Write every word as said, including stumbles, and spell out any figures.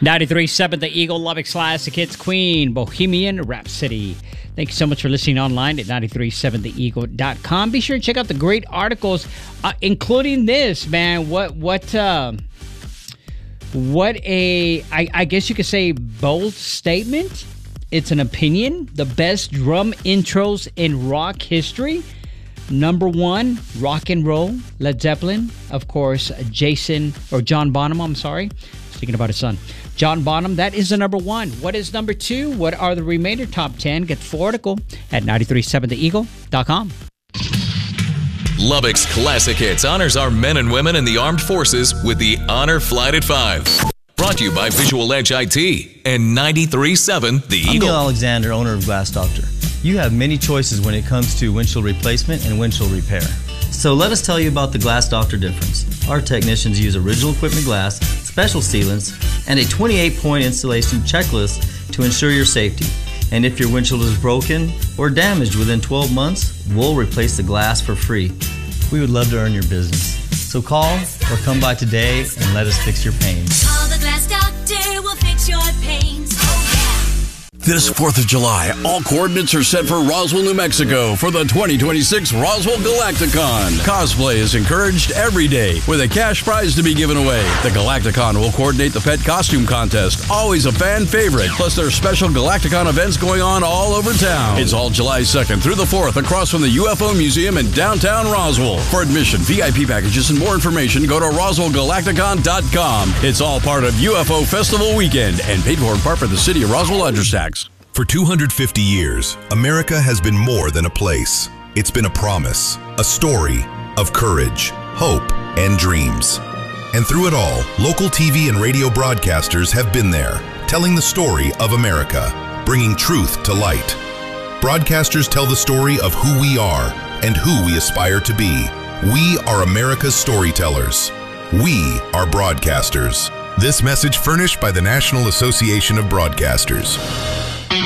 ninety-three point seven The Eagle, Lubbock's Classic Hits, Queen, Bohemian Rhapsody. Thank you so much for listening online at ninety-three point seven the eagle dot com. Be sure to check out the great articles, uh, including this, man. What, what, uh, what a, I, I guess you could say, bold statement. It's an opinion. The best drum intros in rock history. Number one, rock and roll, Led Zeppelin. Of course, Jason, or John Bonham, I'm sorry. Thinking about his son. John Bonham, that is the number one. What is number two? What are the remainder top ten? Get the full article at ninety-three point seven the eagle dot com. Lubbock's Classic Hits honors our men and women in the armed forces with the Honor Flight at five. Brought to you by Visual Edge I T and ninety-three point seven The Eagle. I'm Neil Alexander, owner of Glass Doctor. You have many choices when it comes to windshield replacement and windshield repair. So let us tell you about the Glass Doctor difference. Our technicians use original equipment glass, special sealants, and a twenty-eight point installation checklist to ensure your safety. And if your windshield is broken or damaged within twelve months, we'll replace the glass for free. We would love to earn your business. So call or come by today and let us fix your pains. Call the Glass Doctor, we'll fix your pains. Oh, yeah. This fourth of July, all coordinates are set for Roswell, New Mexico for the twenty twenty-six Roswell Galacticon. Cosplay is encouraged every day with a cash prize to be given away. The Galacticon will coordinate the pet costume contest, always a fan favorite. Plus, there are special Galacticon events going on all over town. It's all July second through the fourth across from the U F O Museum in downtown Roswell. For admission, V I P packages, and more information, go to roswell galacticon dot com. It's all part of U F O Festival Weekend and paid for in part by the City of Roswell Address Tax. For two hundred fifty years, America has been more than a place. It's been a promise, a story of courage, hope, and dreams. And through it all, local T V and radio broadcasters have been there, telling the story of America, bringing truth to light. Broadcasters tell the story of who we are and who we aspire to be. We are America's storytellers. We are broadcasters. This message furnished by the National Association of Broadcasters.